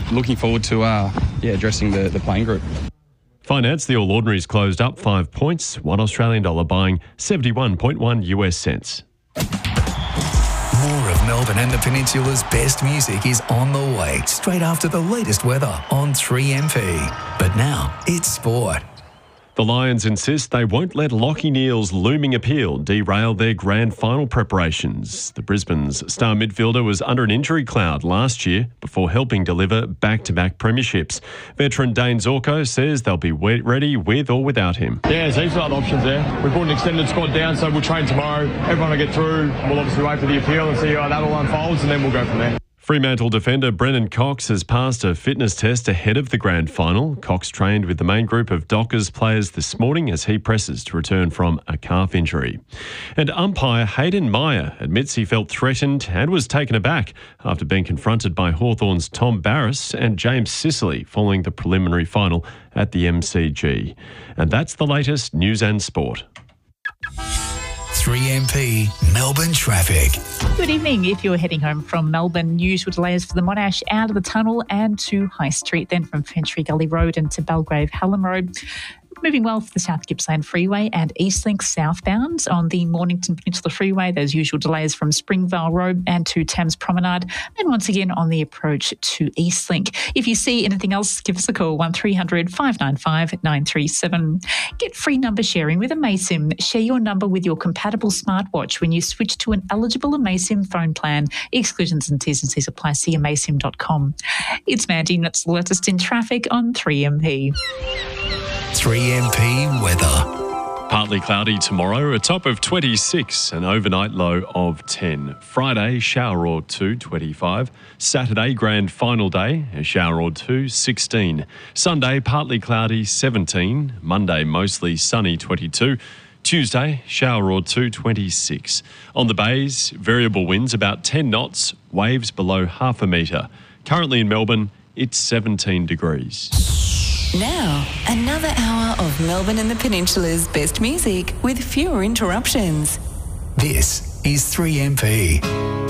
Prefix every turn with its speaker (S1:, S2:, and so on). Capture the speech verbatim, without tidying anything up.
S1: looking forward to uh, yeah addressing the, the playing group.
S2: Finance, the All Ordinaries closed up five points, one Australian dollar buying seventy-one point one U S cents.
S3: More of Melbourne and the Peninsula's best music is on the way straight after the latest weather on three M P. But now it's sport.
S2: The Lions insist they won't let Lachie Neale's looming appeal derail their grand final preparations. The Brisbane's star midfielder was under an injury cloud last year before helping deliver back-to-back premierships. Veteran Dane Zorko says they'll be ready with or without him.
S4: Yeah, there's heaps of other options there. We've brought an extended squad down, so we'll train tomorrow. Everyone will get through. We'll obviously wait for the appeal and see how that all unfolds, and then we'll go from there.
S2: Fremantle defender Brennan Cox has passed a fitness test ahead of the grand final. Cox trained with the main group of Dockers players this morning as he presses to return from a calf injury. And umpire Hayden Meyer admits he felt threatened and was taken aback after being confronted by Hawthorn's Tom Barras and James Sicily following the preliminary final at the M C G. And that's the latest news and sport.
S3: three M P Melbourne traffic.
S5: Good evening. If you're heading home from Melbourne, usual delays for the Monash out of the tunnel and to High Street, then from Finchley Gully Road into Belgrave Hallam Road. Moving well for the South Gippsland Freeway and Eastlink southbound. On the Mornington Peninsula Freeway, those usual delays from Springvale Road and to Thames Promenade, and once again on the approach to Eastlink. If you see anything else, give us a call, one three hundred five nine five nine three seven. Get free number sharing with Amaysim. Share your number with your compatible smartwatch when you switch to an eligible Amaysim phone plan. Exclusions and T's and C's apply. See amaysim dot com. It's Mandy, that's the latest in traffic on three M P.
S3: three M P weather.
S2: Partly cloudy tomorrow, a top of twenty-six, an overnight low of ten. Friday, shower or two, twenty-five. Saturday, grand final day, a shower or two, sixteen. Sunday, partly cloudy, seventeen. Monday, mostly sunny, twenty-two. Tuesday, shower or two, twenty-six. On the bays, variable winds about ten knots, waves below half a metre. Currently in Melbourne, it's seventeen degrees.
S6: Now, another hour of Melbourne and the Peninsula's best music with fewer interruptions.
S3: This is three M P.